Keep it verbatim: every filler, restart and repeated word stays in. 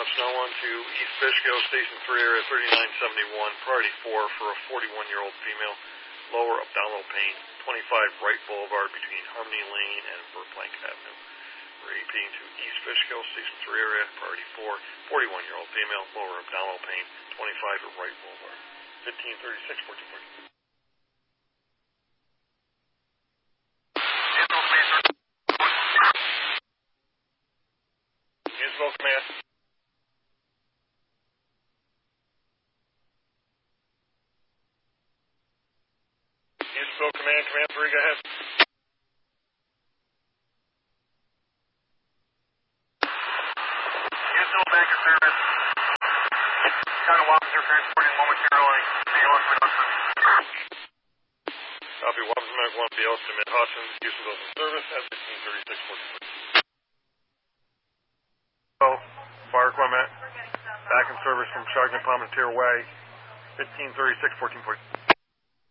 snow onto East Fishkill, Station three area, thirty-nine seventy-one, priority four for a forty-one-year-old female, lower abdominal pain, twenty-five Wright Boulevard between Harmony Lane and Verplank Avenue. Repeating to East Fishkill, Station three area, priority four, forty-one-year-old female, lower abdominal pain, twenty-five at Wright Boulevard. fifteen thirty-six, fourteen forty. Israel Command. Israel Command, Command three, go ahead. Israel back in service. Kind of officer transporting momentarily. Copy, Wapens Medical one B L to Mid Hudson. Houston goes in service at fifteen thirty-six, fourteen forty. So, fire equipment, back in service from Sergeant Palmentier Way, fifteen thirty-six, fourteen forty.